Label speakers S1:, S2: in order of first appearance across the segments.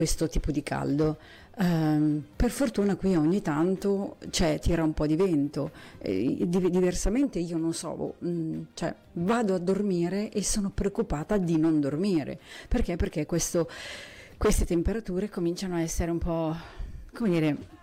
S1: questo tipo di caldo. Per fortuna qui ogni tanto tira un po' di vento, diversamente io non so, cioè vado a dormire e sono preoccupata di non dormire. Perché? Perché queste temperature cominciano a essere un po', come dire,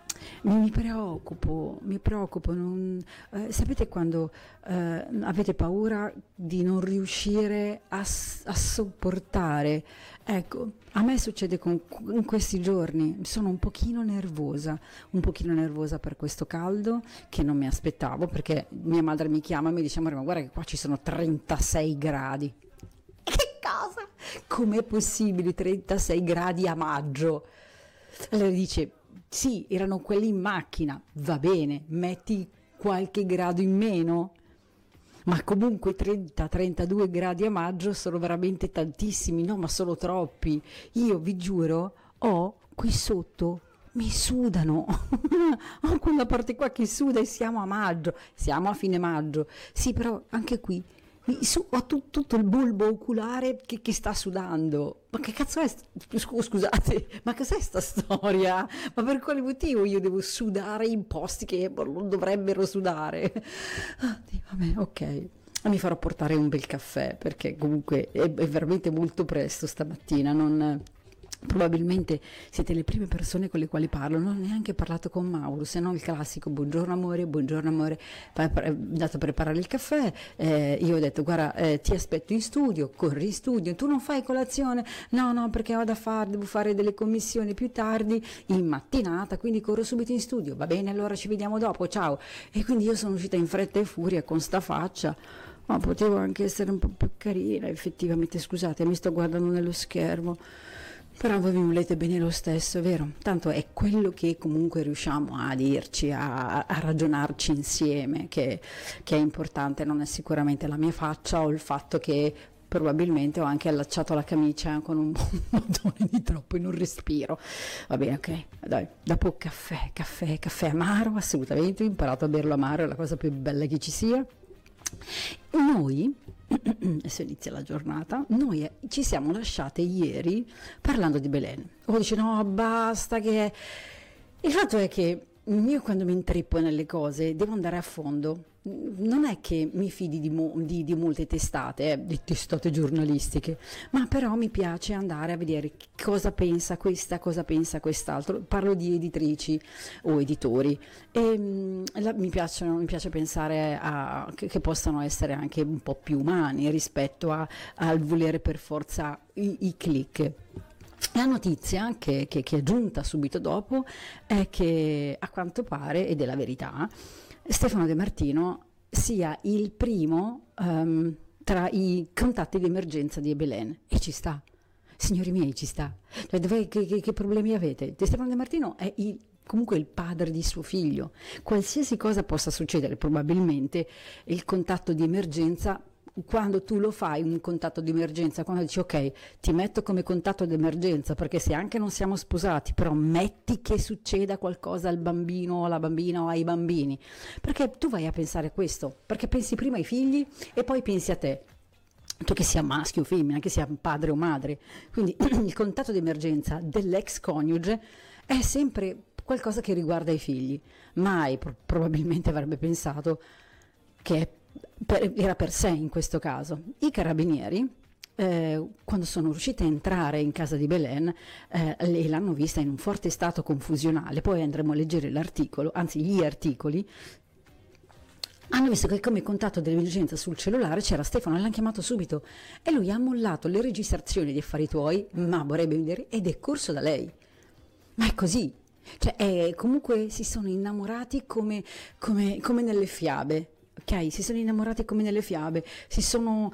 S1: mi preoccupo, sapete quando avete paura di non riuscire a sopportare? Ecco, a me succede in questi giorni, sono un pochino nervosa per questo caldo che non mi aspettavo, perché mia madre mi chiama e mi dice: ma guarda che qua ci sono 36 gradi. Che cosa? Com'è possibile 36 gradi a maggio? Allora dice: sì, erano quelli in macchina, va bene, metti qualche grado in meno, ma comunque 30-32 gradi a maggio sono veramente tantissimi, no, ma sono troppi. Io vi giuro, qui sotto mi sudano, ho quella parte qua che suda, e siamo a maggio, siamo a fine maggio, sì, però anche qui ho tutto il bulbo oculare che sta sudando. Ma che cazzo è? Scusate, ma cos'è sta storia? Ma per quale motivo io devo sudare in posti che non dovrebbero sudare? Oddio, vabbè, ok. Mi farò portare un bel caffè, perché comunque è veramente molto presto stamattina. Probabilmente siete le prime persone con le quali parlo, non ho neanche parlato con Mauro, se no il classico buongiorno amore, dato a preparare il caffè, io ho detto: guarda, ti aspetto in studio, corri in studio, tu non fai colazione? No, perché devo fare delle commissioni più tardi in mattinata, quindi corro subito in studio. Va bene, allora ci vediamo dopo, ciao. E quindi io sono uscita in fretta e furia con sta faccia, ma potevo anche essere un po' più carina effettivamente, scusate, mi sto guardando nello schermo. Però voi mi volete bene lo stesso, vero? Tanto è quello che comunque riusciamo a dirci, a ragionarci insieme, che è importante, non è sicuramente la mia faccia o il fatto che probabilmente ho anche allacciato la camicia con un bottone di troppo e non respiro. Va bene, ok, dai, dopo caffè amaro, assolutamente, ho imparato a berlo amaro, è la cosa più bella che ci sia. Noi, adesso inizia la giornata, noi ci siamo lasciate ieri parlando di Belen. Uno dice: no, basta, che il fatto è che io quando mi intrippo nelle cose devo andare a fondo. Non è che mi fidi di molte testate, di testate giornalistiche, ma però mi piace andare a vedere cosa pensa questa, cosa pensa quest'altro. Parlo di editrici o editori, e mi piace pensare che possano essere anche un po' più umani rispetto al volere per forza i click. La notizia che è giunta subito dopo è che, a quanto pare, ed è la verità, Stefano De Martino sia il primo tra i contatti di emergenza di Belen, e ci sta, signori miei, ci sta. Cioè, che problemi avete? Stefano De Martino è comunque il padre di suo figlio. Qualsiasi cosa possa succedere, probabilmente il contatto di emergenza, quando tu lo fai, un contatto di emergenza, quando dici: ok, ti metto come contatto di emergenza, perché se anche non siamo sposati, però metti che succeda qualcosa al bambino o alla bambina o ai bambini, perché tu vai a pensare a questo, perché pensi prima ai figli e poi pensi a te, tu che sia maschio o femmina, che sia padre o madre. Quindi il contatto di emergenza dell'ex coniuge è sempre qualcosa che riguarda i figli. Mai probabilmente avrebbe pensato che era per sé in questo caso. I carabinieri, quando sono riusciti a entrare in casa di Belen, l'hanno vista in un forte stato confusionale. Poi andremo a leggere l'articolo, anzi gli articoli. Hanno visto che come contatto dell'emergenza sul cellulare c'era Stefano, l'hanno chiamato subito e lui ha mollato le registrazioni di Affari Tuoi, ma vorrebbe vedere, ed è corso da lei. Ma è così. Cioè, comunque si sono innamorati come nelle fiabe. Ok, si sono innamorati come nelle fiabe, si sono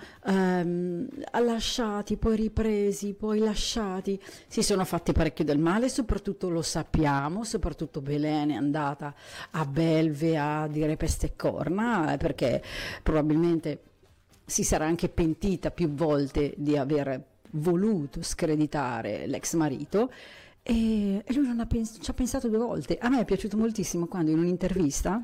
S1: lasciati, poi ripresi, poi lasciati, si sono fatti parecchio del male, soprattutto lo sappiamo, soprattutto Belen è andata a belve a dire peste e corna, perché probabilmente si sarà anche pentita più volte di aver voluto screditare l'ex marito. E lui ci ha pensato 2 volte. A me è piaciuto moltissimo quando in un'intervista,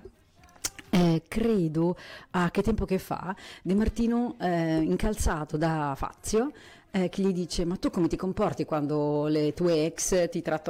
S1: credo a che tempo che fa, De Martino, incalzato da Fazio, che gli dice: ma tu come ti comporti quando le tue ex ti trattano